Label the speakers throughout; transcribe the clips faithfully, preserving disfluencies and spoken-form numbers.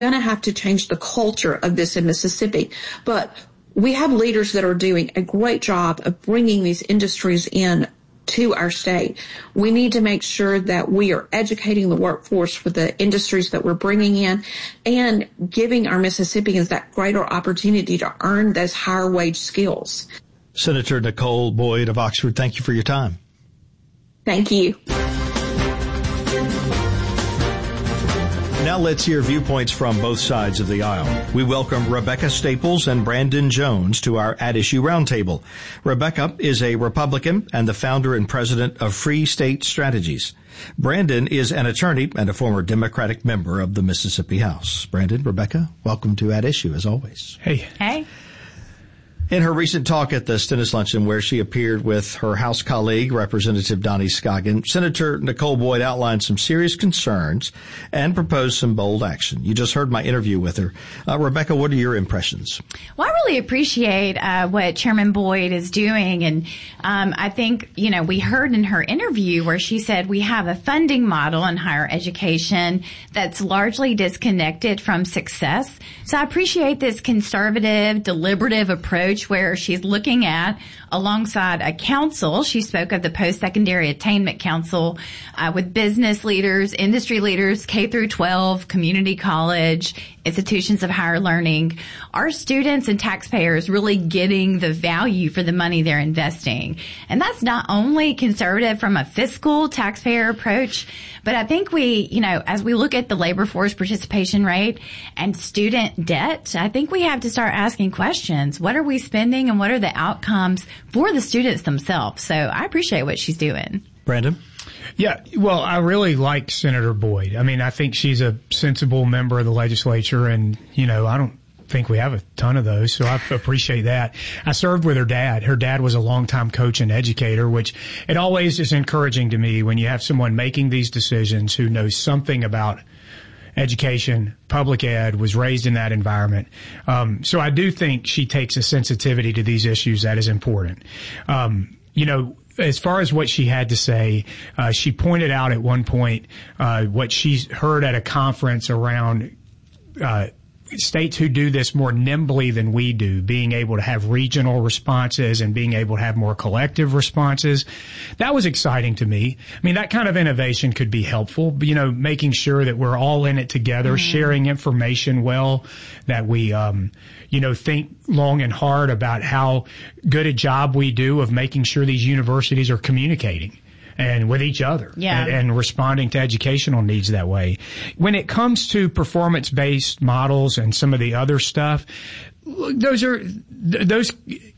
Speaker 1: going to have to change the culture of this in Mississippi. But we have leaders that are doing a great job of bringing these industries in to our state. We need to make sure that we are educating the workforce for the industries that we're bringing in and giving our Mississippians that greater opportunity to earn those higher wage skills.
Speaker 2: Senator Nicole Boyd of Oxford, thank you for your time.
Speaker 1: Thank you.
Speaker 2: Now let's hear viewpoints from both sides of the aisle. We welcome Rebecca Staples and Brandon Jones to our At Issue Roundtable. Rebecca is a Republican and the founder and president of Free State Strategies. Brandon is an attorney and a former Democratic member of the Mississippi House. Brandon, Rebecca, welcome to At Issue, as always.
Speaker 3: Hey.
Speaker 4: Hey.
Speaker 2: In her recent talk at the Stennis Luncheon, where she appeared with her House colleague, Representative Donnie Scoggin, Senator Nicole Boyd outlined some serious concerns and proposed some bold action. You just heard my interview with her. Uh, Rebecca, what are your impressions?
Speaker 4: Well, I really appreciate uh, what Chairman Boyd is doing. And um, I think, you know, we heard in her interview where she said we have a funding model in higher education that's largely disconnected from success. So I appreciate this conservative, deliberative approach where she's looking at, alongside a council, she spoke of the Post-Secondary Attainment Council, uh, with business leaders, industry leaders, K through twelve, community college, institutions of higher learning. Our students and taxpayers really getting the value for the money they're investing. And that's not only conservative from a fiscal taxpayer approach, but I think we, you know, as we look at the labor force participation rate and student debt, I think we have to start asking questions. What are we spending and what are the outcomes for the students themselves? So I appreciate what she's doing.
Speaker 2: Brandon?
Speaker 3: Yeah, well, I really like Senator Boyd. I mean, I think she's a sensible member of the legislature, and, you know, I don't think we have a ton of those, so I appreciate that. I served with her dad. Her dad was a longtime coach and educator, which it always is encouraging to me when you have someone making these decisions who knows something about education, public ed, was raised in that environment. Um, so I do think she takes a sensitivity to these issues that is important. Um, you know, as far as what she had to say, uh, she pointed out at one point uh, what she heard at a conference around uh states who do this more nimbly than we do, being able to have regional responses and being able to have more collective responses. That was exciting to me. I mean, that kind of innovation could be helpful, you know, making sure that we're all in it together, mm-hmm. sharing information well, that we, um, you know, think long and hard about how good a job we do of making sure these universities are communicating and with each other,
Speaker 4: yeah.
Speaker 3: and, and responding to educational needs that way. When it comes to performance-based models and some of the other stuff, those are those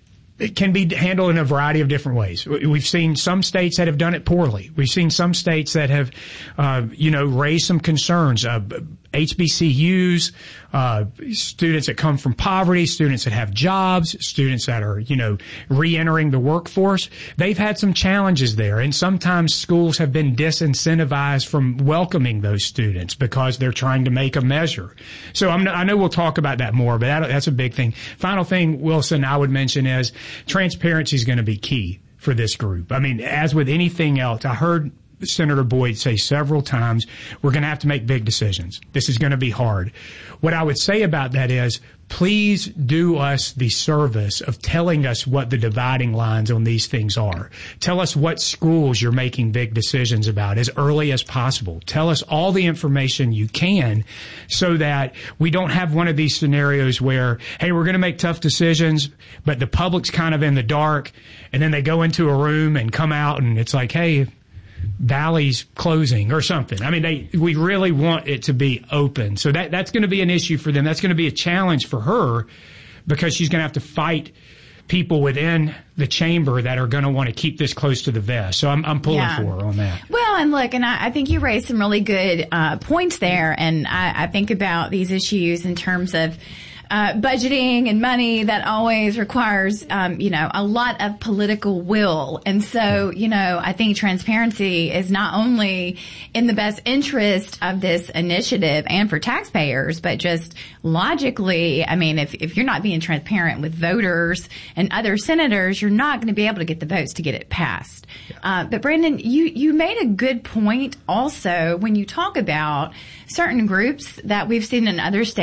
Speaker 3: can be handled in a variety of different ways. We've seen some states that have done it poorly. We've seen some states that have, uh, you know, raised some concerns. Uh, H B C Us, uh, students that come from poverty, students that have jobs, students that are, you know, re-entering the workforce. They've had some challenges there, and sometimes schools have been disincentivized from welcoming those students because they're trying to make a measure. So I'm, I know we'll talk about that more, but that, that's a big thing. Final thing, Wilson, I would mention is transparency is going to be key for this group. I mean, as with anything else, I heard Senator Boyd say several times, we're going to have to make big decisions. This is going to be hard. What I would say about that is, please do us the service of telling us what the dividing lines on these things are. Tell us what schools you're making big decisions about as early as possible. Tell us all the information you can so that we don't have one of these scenarios where, hey, we're going to make tough decisions, but the public's kind of in the dark, and then they go into a room and come out and it's like, hey, Valley's closing or something. I mean, they, we really want it to be open. So that, that's going to be an issue for them. That's going to be a challenge for her because she's going to have to fight people within the chamber that are going to want to keep this close to the vest. So I'm, I'm pulling
Speaker 4: yeah.
Speaker 3: for her on that.
Speaker 4: Well, and look, and I, I think you raised some really good uh, points there. And I, I think about these issues in terms of uh, budgeting and money that always requires, um, you know, a lot of political will. And so, you know, I think transparency is not only in the best interest of this initiative and for taxpayers, but just logically, I mean, if, if you're not being transparent with voters and other senators, you're not going to be able to get the votes to get it passed. Yeah. Uh, but Brandon, you, you made a good point also when you talk about certain groups that we've seen in other states